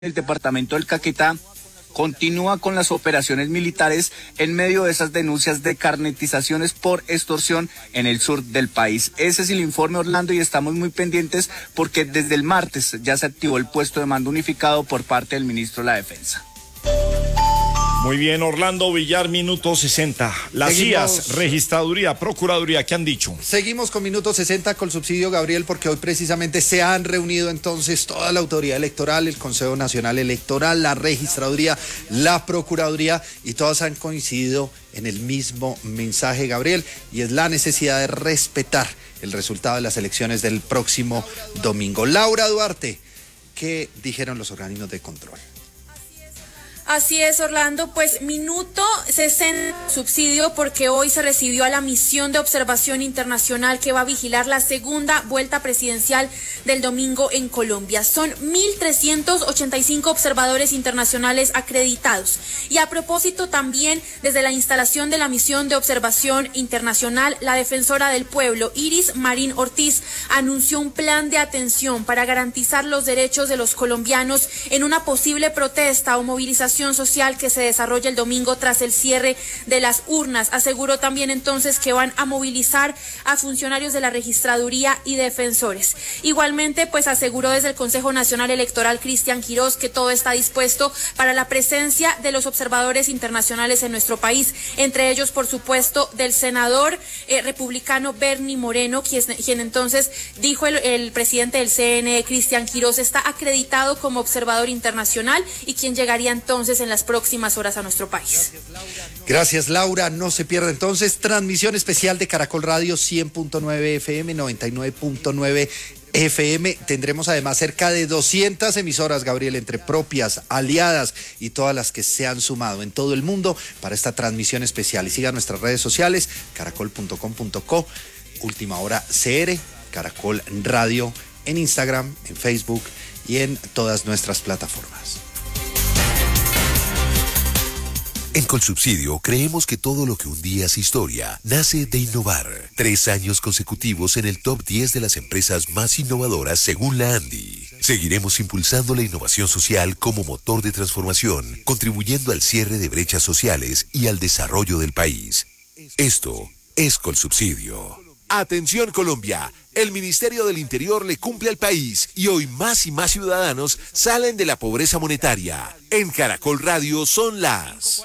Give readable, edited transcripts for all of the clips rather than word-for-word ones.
El departamento del Caquetá continúa con las operaciones militares en medio de esas denuncias de carnetizaciones por extorsión en el sur del país. Ese es el informe, Orlando, y estamos muy pendientes porque desde el martes ya se activó el puesto de mando unificado por parte del ministro de la Defensa. Muy bien, Orlando Villar, minuto 60. Las IAS, Registraduría, Procuraduría, ¿qué han dicho? Seguimos con minuto 60 con subsidio, Gabriel, porque hoy precisamente se han reunido entonces toda la autoridad electoral, el Consejo Nacional Electoral, la Registraduría, la Procuraduría, y todas han coincidido en el mismo mensaje, Gabriel, y es la necesidad de respetar el resultado de las elecciones del próximo domingo. Laura Duarte, ¿qué dijeron los organismos de control? Así es, Orlando, pues minuto 60 subsidio porque hoy se recibió a la misión de observación internacional que va a vigilar la segunda vuelta presidencial del domingo en Colombia. Son 1.385 observadores internacionales acreditados. Y a propósito también, desde la instalación de la misión de observación internacional, la defensora del pueblo, Iris Marín Ortiz, anunció un plan de atención para garantizar los derechos de los colombianos en una posible protesta o movilización social que se desarrolla el domingo tras el cierre de las urnas. Aseguró también entonces que van a movilizar a funcionarios de la registraduría y defensores. Igualmente, pues aseguró desde el Consejo Nacional Electoral Cristian Quirós que todo está dispuesto para la presencia de los observadores internacionales en nuestro país, entre ellos, por supuesto, del senador republicano Bernie Moreno, quien entonces dijo el presidente del CNE, Cristian Quirós, está acreditado como observador internacional y quien llegaría entonces en las próximas horas a nuestro país. Gracias, Laura. No se pierda entonces transmisión especial de Caracol Radio 100.9 FM, 99.9 FM. Tendremos además cerca de 200 emisoras, Gabriel, entre propias, aliadas y todas las que se han sumado en todo el mundo para esta transmisión especial. Y sigan nuestras redes sociales, caracol.com.co, Última Hora CR, Caracol Radio, en Instagram, en Facebook y en todas nuestras plataformas. En Colsubsidio creemos que todo lo que un día es historia nace de innovar. 3 años consecutivos en el top 10 de las empresas más innovadoras según la ANDI. Seguiremos impulsando la innovación social como motor de transformación, contribuyendo al cierre de brechas sociales y al desarrollo del país. Esto es Colsubsidio. Atención, Colombia. El Ministerio del Interior le cumple al país y hoy más y más ciudadanos salen de la pobreza monetaria. En Caracol Radio son las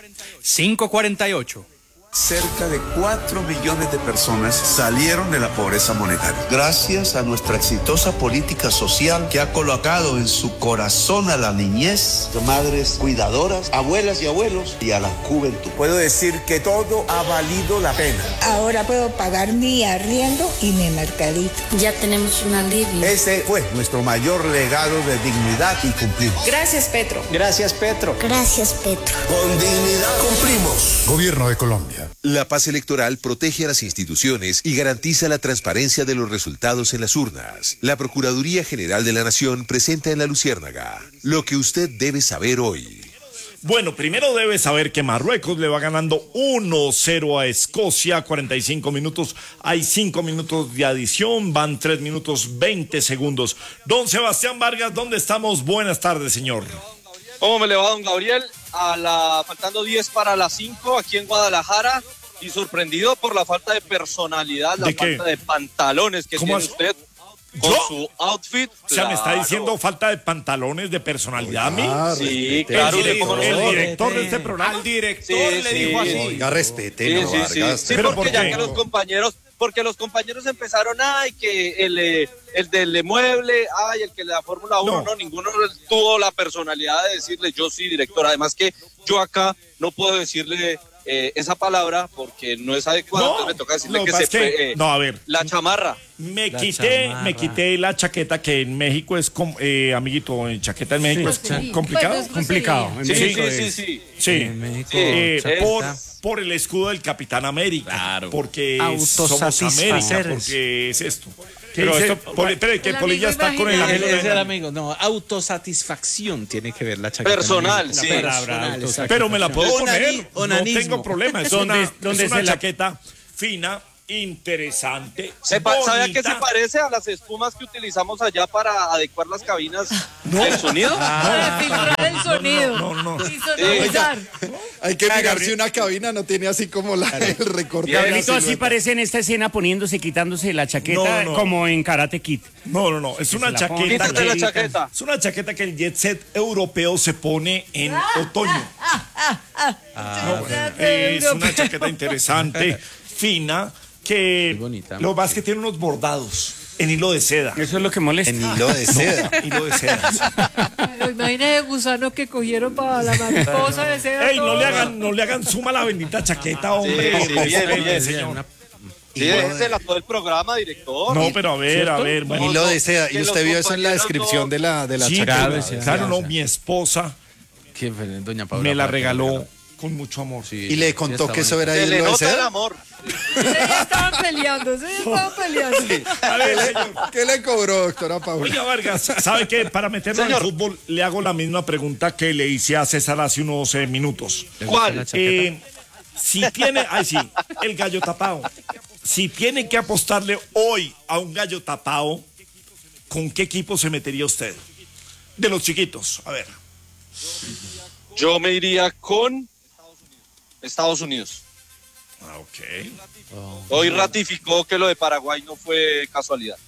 5:48. Cerca de 4 millones de personas salieron de la pobreza monetaria. Gracias a nuestra exitosa política social que ha colocado en su corazón a la niñez, madres cuidadoras, abuelas y abuelos y a la juventud. Puedo decir que todo ha valido la pena. Ahora puedo pagar mi arriendo y mi mercadito. Ya tenemos un alivio. Ese fue nuestro mayor legado de dignidad y cumplimos. Gracias, Petro. Gracias, Petro. Gracias, Petro. Con dignidad cumplimos. Gobierno de Colombia. La paz electoral protege a las instituciones y garantiza la transparencia de los resultados en las urnas. La Procuraduría General de la Nación presenta en La Luciérnaga lo que usted debe saber hoy. Bueno, primero debe saber que Marruecos le va ganando 1-0 a Escocia, 45 minutos, hay 5 minutos de adición, van 3 minutos 20 segundos. Don Sebastián Vargas, ¿dónde estamos? Buenas tardes, señor. ¿Cómo me le va, don Gabriel? Faltando 10 para las 5 aquí en Guadalajara, y sorprendido por la falta de personalidad, la falta de pantalones que tiene usted con su outfit. O sea, me está diciendo falta de pantalones, de personalidad a mí. Sí, claro. El director de este programa. Al director le dijo así. Oiga, respételo, Vargas. Sí, porque ya que los compañeros empezaron, que el del mueble, el que le da Fórmula 1, no, ninguno tuvo la personalidad de decirle yo sí, director. Además que yo acá no puedo decirle esa palabra porque no es adecuada, entonces me toca decirle a ver, la chamarra. Me quité la chaqueta, que en México es, amiguito, en chaqueta en México es complicado. Pues complicado. Sí. Por el escudo del Capitán América. Claro. Porque somos América, porque es esto. Pero que Polilla está con el amigo. Es el amigo. No, autosatisfacción tiene que ver la chaqueta. Personal, sí. Pero me la puedo poner. No tengo problema. Es una chaqueta fina, interesante. ¿Sabe a qué se parece? A las espumas que utilizamos allá para adecuar las cabinas del sonido. Para filtrar el sonido. No. Y sonorizar. Hay que mirar si una cabina no tiene así como el recorte. Gabrielito así parece en esta escena quitándose la chaqueta como en Karate Kid. No. Es una chaqueta. Es una chaqueta que el jet set europeo se pone en otoño. Es una chaqueta interesante, fina, que lo más que tiene unos bordados en hilo de seda. Eso es lo que molesta. En hilo de seda. Hilo de seda. Pero imagínate el gusano que cogieron para la mariposa de seda. Ey, no le hagan suma a la bendita chaqueta, hombre. Sí, bien, señor. Sí, déjesela todo el programa, director. No, pero a ver. Bueno, hilo de seda. Y usted vio eso en la descripción de la chaqueta. Claro, no, mi esposa Doña Paula me la regaló con mucho amor. Y le contó que eso era Se le hilo de nota el seda. amor. Estaban peleando. A ver, señor. ¿Qué le cobró, doctora Paula? Oiga, Vargas, ¿sabe qué? Para meterlo en el fútbol, le hago la misma pregunta que le hice a César hace unos minutos. ¿Cuál? Si tiene, el gallo tapado. Si tiene que apostarle hoy a un gallo tapado, ¿con qué equipo se metería usted? De los chiquitos, a ver. Yo me iría con Estados Unidos. Ok. Hoy ratificó que lo de Paraguay no fue casualidad.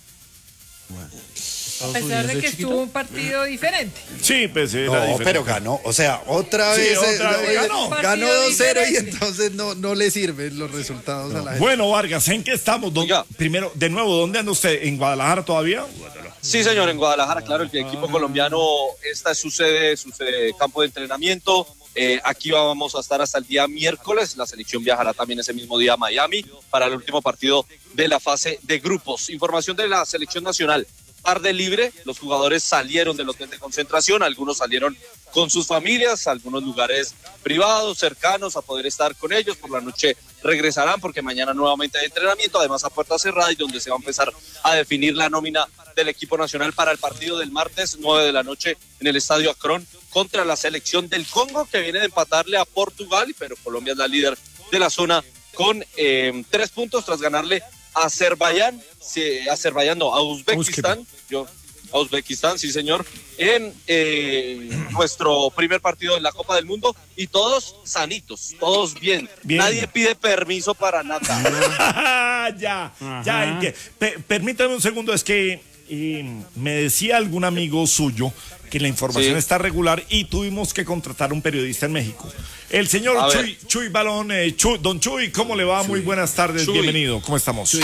A pesar de que estuvo un partido diferente. Sí, pues era No, diferente. pero ganó. O sea, otra vez ganó. Ganó 2-0 y entonces no le sirven los resultados a la gente. Bueno, Vargas, ¿en qué estamos? Primero, de nuevo, ¿dónde anda usted? ¿En Guadalajara todavía? Sí, señor, en Guadalajara, claro, el equipo colombiano, esta es su sede, campo de entrenamiento. Aquí vamos a estar hasta el día miércoles. La selección viajará también ese mismo día a Miami para el último partido de la fase de grupos. Información de la selección nacional. Tarde libre, los jugadores salieron del hotel de concentración, algunos salieron con sus familias, a algunos lugares privados, cercanos, a poder estar con ellos. Por la noche regresarán porque mañana nuevamente hay entrenamiento, además a puerta cerrada, y donde se va a empezar a definir la nómina del equipo nacional para el partido del martes, 9 de la noche, en el Estadio Akron, contra la selección del Congo, que viene de empatarle a Portugal, pero Colombia es la líder de la zona con 3 puntos tras ganarle a Azerbaiyán, a Uzbekistán, a Uzbekistán, sí señor, en nuestro primer partido en la Copa del Mundo, y todos sanitos, todos bien. Nadie pide permiso para nada. Ya. Permítame un segundo, es que me decía algún amigo suyo que la información está regular y tuvimos que contratar un periodista en México. El señor Chuy Balón. Don Chuy, ¿cómo le va? Muy buenas tardes, bienvenido. ¿Cómo estamos?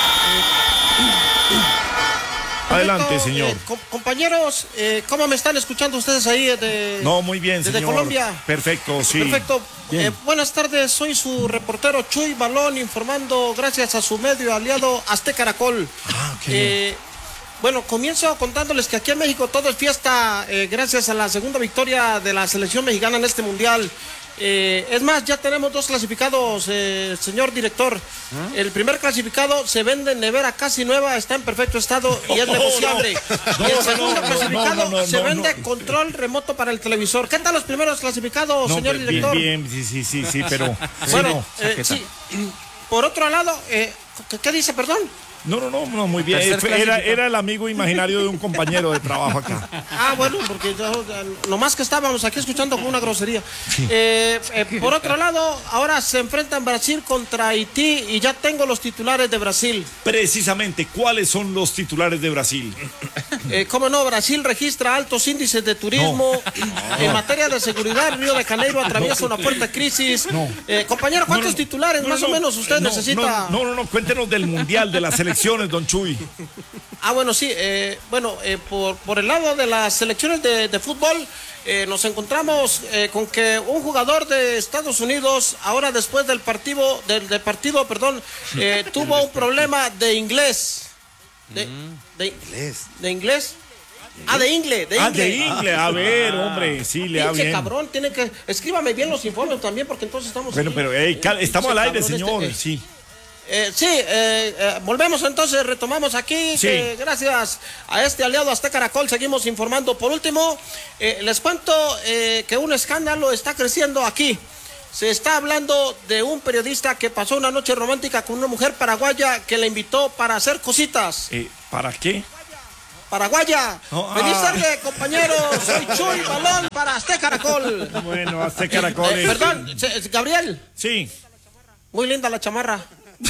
Adelante, señor. Compañeros, ¿cómo me están escuchando ustedes ahí? No, muy bien, desde señor. Colombia. Perfecto, sí. Perfecto. Buenas tardes, soy su reportero Chuy Balón, informando gracias a su medio aliado Azteca Caracol. Bueno, comienzo contándoles que aquí en México todo es fiesta gracias a la segunda victoria de la selección mexicana en este mundial. Es más, ya tenemos 2 clasificados, señor director. El primer clasificado se vende en nevera casi nueva, está en perfecto estado y es negociable. Y el segundo clasificado se vende control remoto para el televisor. ¿Qué tal los primeros clasificados, señor director? Bien, sí, pero... Bueno, sí. Por otro lado, ¿qué dice, perdón? No, muy bien. Era el amigo imaginario de un compañero de trabajo acá. Bueno, porque nomás que estábamos aquí escuchando con una grosería. Por otro lado, ahora se enfrentan Brasil contra Haití y ya tengo los titulares de Brasil. Precisamente, ¿cuáles son los titulares de Brasil? ¿Cómo no? Brasil registra altos índices de turismo. En materia de seguridad, Río de Janeiro atraviesa una fuerte crisis. Compañero, ¿cuántos titulares más o menos usted necesita? No, cuéntenos del Mundial, de las selecciones, don Chuy. Bueno, sí, por el lado de las selecciones de fútbol, nos encontramos con que un jugador de Estados Unidos, ahora después del partido, tuvo un problema de inglés. ¿De inglés? De inglés. A ver, hombre, sí, le ha bien. Cabrón, tiene que... Escríbame bien los informes también, porque entonces estamos... Bueno, pero estamos al aire, señor, sí. Volvemos entonces, retomamos aquí. Gracias a este aliado Azteca Caracol seguimos informando. Por último, les cuento que un escándalo está creciendo aquí. Se está hablando de un periodista que pasó una noche romántica con una mujer paraguaya que le invitó para hacer cositas. ¿Para qué? Paraguaya. Feliz tarde, compañeros. Soy Chuy Balón para Azteca Caracol. Bueno, Azteca Caracol. Perdón, Gabriel. Sí. Muy linda la chamarra.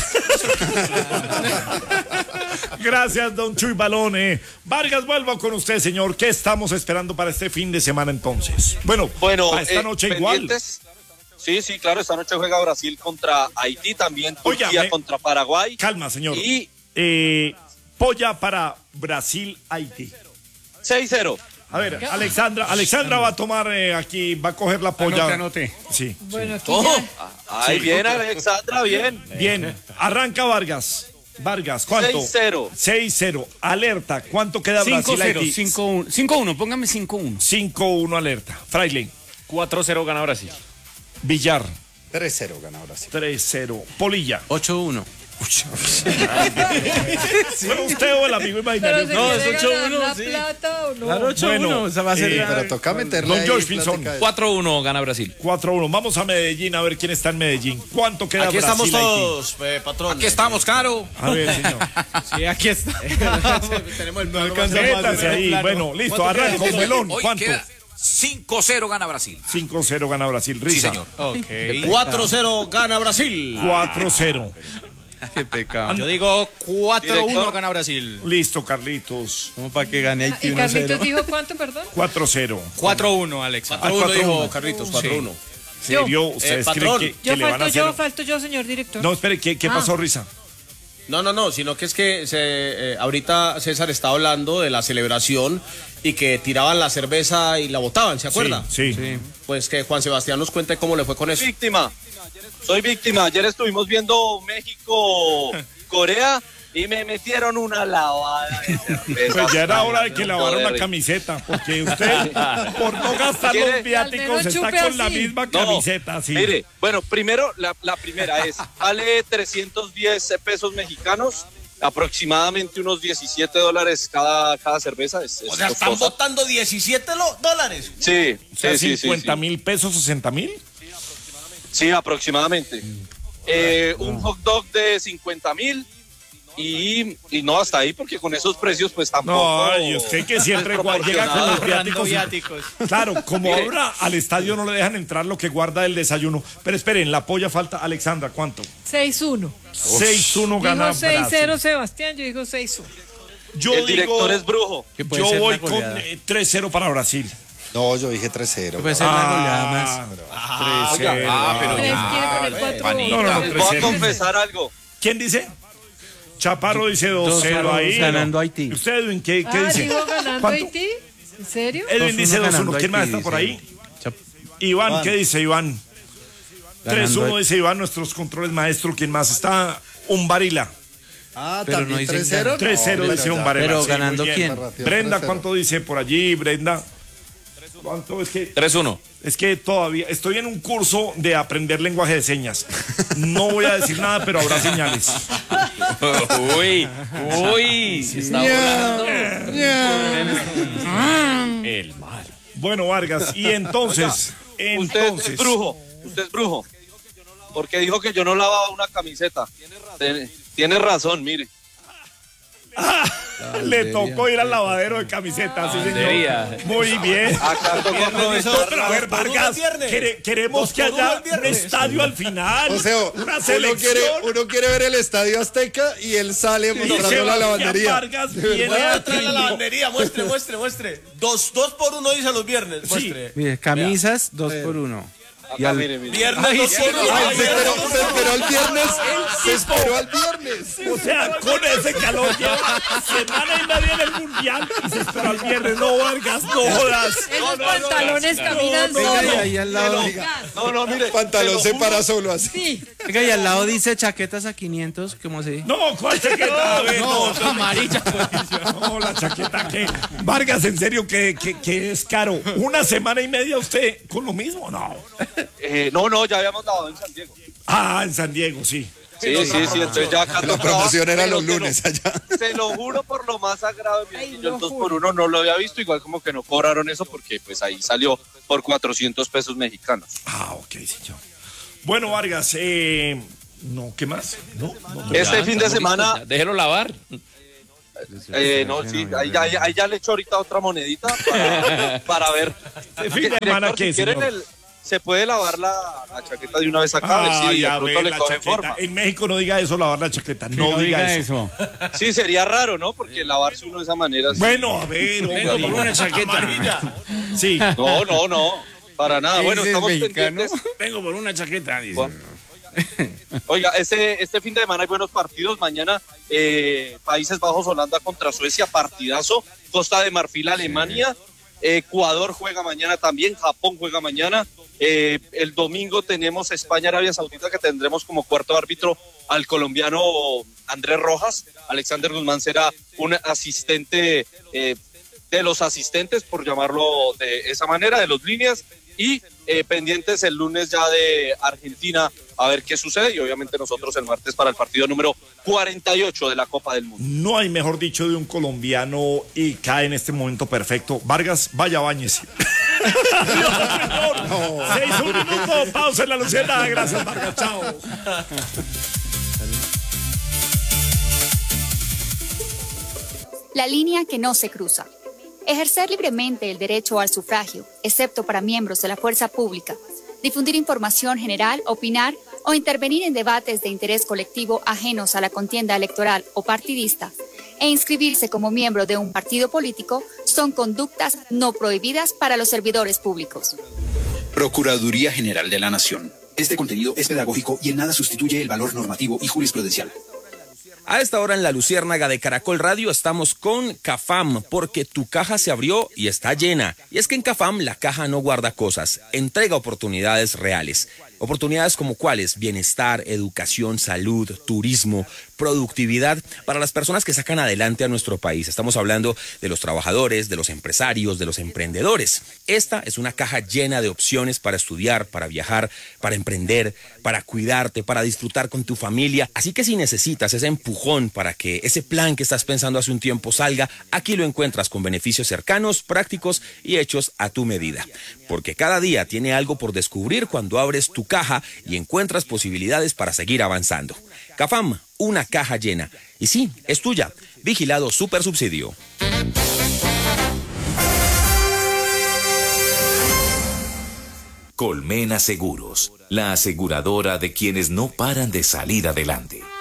Gracias, don Chuy Balón. Vargas, vuelvo con usted, señor. ¿Qué estamos esperando para este fin de semana entonces? Bueno, para esta noche igual. Sí, claro, esta noche juega Brasil contra Haití, también Turquía contra Paraguay. Calma, señor. Y polla para Brasil-Haití. 6-0. A ver, Alexandra va a tomar aquí, va a coger la polla. Anote. Sí. Bueno, aquí Ahí viene Alexandra, bien. Bien, arranca Vargas. Vargas, ¿cuánto? 6-0. 6-0. Alerta, ¿cuánto queda Brasil-Haití? 5-1, póngame 5-1. 5-1 alerta. Fraile. 4-0 gana Brasil. Villar. 3-0 gana Brasil. 3-0. Polilla. 8-1. ¿Fue usted o el amigo imaginario? No, es 8-1, sí. ¿Plata o no? Claro, 8-1. Bueno, esa va a ser pero toca meterle Don ahí George Pinzón. 4-1 gana Brasil. 4-1. Vamos a Medellín a ver quién está en Medellín. ¿Cuánto queda Aquí Brasil? estamos todos, patrón. Aquí estamos, Caro. A ver, señor. Sí, aquí está. Tenemos el Métase ahí. Bueno, listo, arranco. Melón, ¿cuánto? 5-0 gana Brasil. 5-0 gana Brasil. Risa. Sí, señor. Okay. 4-0 gana Brasil. 4-0. Qué pecado. Yo digo 4-1 gana Brasil. Listo, Carlitos. ¿Cómo para que gane Haití 1-0? ¿Y Carlitos dijo cuánto, perdón? 4-0. 4-1, Alex. 4-1 dijo Carlitos, 4-1. ¿Serio? ¿Ustedes patrón, creen que le van a hacer? Falto yo, señor director. No, espere, ¿qué pasó, Risa? No, sino que es que ahorita César está hablando de la celebración y que tiraban la cerveza y la botaban, ¿se acuerda? Sí. Pues que Juan Sebastián nos cuente cómo le fue con eso. Soy víctima. Ayer estuvimos viendo México-Corea y me metieron una lavada de cerveza. Pues ya era hora de que lavara una camiseta, porque usted, por no gastar los viáticos, está con la misma camiseta. Sí. Mire, bueno, primero, la primera vale 310 pesos mexicanos, aproximadamente unos $17 cada cerveza. O sea, ¿están botando $17? Sí. O sea, 50,000 pesos, 60,000. Sí, aproximadamente. Un hot dog de 50,000 y no hasta ahí, porque con esos precios pues tampoco. No, y usted que siempre llega con los viáticos. Claro, como ahora al estadio no le dejan entrar lo que guarda el desayuno. Pero esperen, la polla falta. Alexandra, ¿cuánto? 6-1. 6-1 gana Brasil. Dijo 6-0 Sebastián, yo digo 6-1. El director es brujo. Yo voy con 3-0 para Brasil. No, yo dije 3-0. Puede ser una goleada más. 3-0. Pero les voy a confesar algo. ¿Quién dice? Chaparro dice 2-0 ahí. Ganando Haití. ¿Usted, Edwin, qué dice? ¿Digo ganando Haití? ¿En serio? Edwin dice 2-1. ¿Quién más está por ahí? Iván, ¿qué dice Iván? 3-1 dice Iván, nuestros controles maestro. ¿Quién más está? Umbarila. Pero no dice 3-0. 3-0 dice Umbarila. Pero ganando quién? Brenda, ¿cuánto dice por allí, Brenda? ¿Cuánto? Es que 3-1. Es que todavía estoy en un curso de aprender lenguaje de señas. No voy a decir nada, pero habrá señales. Uy, está volando. El mal. Bueno, Vargas, y entonces. Usted es brujo. Porque dijo que yo no lavaba una camiseta. Tiene razón, mire. Le tocó ir al lavadero de camisetas, sí, señor. Muy bien. Acá tocó aprovechar. A ver, Vargas, queremos que haya un estadio al final. O sea, una selección. Uno quiere ver el estadio Azteca y él sale mostrando la lavandería. Vargas viene a traer la lavandería, muestre. 2 por 1 dice los viernes, muestre. Mire, camisas 2 por 1. Acá, mire. Viernes 2 por 1. Se esperó al viernes. Se esperó al viernes. O sea, con ese calor lleva semana y media en el mundial y se esperó al viernes. No, Vargas, no jodas. Esos pantalones caminan solos. Ahí al lado. No, mire. Pantalón se para solo así. Sí. Venga, y al lado dice chaquetas a 500, ¿cómo se dice? No, ¿cuál chaqueta? A ver, no, amarilla. No, la chaqueta que. Vargas, en serio, que es caro. ¿Una semana y media usted con lo mismo? No. No, ya habíamos lavado en San Diego. Ah, en San Diego, sí. Sí, entonces ya acá la promoción era los lunes allá. Se lo juro por lo más sagrado de mi yo el 2 por 1 no lo había visto, igual como que no cobraron eso porque pues ahí salió por 400 pesos mexicanos. Ah, ok, sí, yo. Bueno, Vargas, no, ¿qué más? No, este fin de semana... Déjelo lavar. No, sí, ahí ya le echo ahorita otra monedita para ver. Este fin de semana, ¿qué, si quieren se puede lavar la chaqueta de una vez acá, a ver si de pronto le coge forma. En México no diga eso, lavar la chaqueta, no diga eso. Sí, sería raro, ¿no? Porque lavarse uno de esa manera... Bueno, a ver, vengo por una chaqueta amarilla. Sí. No, para nada. Bueno, estamos pendientes. Vengo por una chaqueta, dice. Oiga, este fin de semana hay buenos partidos. Mañana Países Bajos, Holanda contra Suecia, partidazo. Costa de Marfil, Alemania. Ecuador juega mañana también. Japón juega mañana. El domingo tenemos España, Arabia Saudita, que tendremos como cuarto árbitro al colombiano Andrés Rojas. Alexander Guzmán será un asistente de los asistentes, por llamarlo de esa manera, de los líneas. Y pendientes el lunes ya de Argentina a ver qué sucede, y obviamente nosotros el martes para el partido número 48 de la Copa del Mundo. No hay mejor dicho de un colombiano y cae en este momento perfecto. Vargas, vaya, báñese. Dios, señor. No. 6-1 minuto, pausa en la Lucena. Gracias, Vargas, chao. La línea que no se cruza. Ejercer libremente el derecho al sufragio, excepto para miembros de la fuerza pública. Difundir información general, opinar o intervenir en debates de interés colectivo ajenos a la contienda electoral o partidista, e inscribirse como miembro de un partido político son conductas no prohibidas para los servidores públicos. Procuraduría General de la Nación. Este contenido es pedagógico y en nada sustituye el valor normativo y jurisprudencial. A esta hora en la Luciérnaga de Caracol Radio estamos con Cafam, porque tu caja se abrió y está llena. Y es que en Cafam la caja no guarda cosas, entrega oportunidades reales. Oportunidades como cuáles: bienestar, educación, salud, turismo, productividad para las personas que sacan adelante a nuestro país. Estamos hablando de los trabajadores, de los empresarios, de los emprendedores. Esta es una caja llena de opciones para estudiar, para viajar, para emprender, para cuidarte, para disfrutar con tu familia. Así que si necesitas ese empujón para que ese plan que estás pensando hace un tiempo salga, aquí lo encuentras con beneficios cercanos, prácticos y hechos a tu medida. Porque cada día tiene algo por descubrir cuando abres tu caja y encuentras posibilidades para seguir avanzando. Cafam, una caja llena. Y sí, es tuya. Vigilado Supersubsidio. Colmena Seguros, la aseguradora de quienes no paran de salir adelante.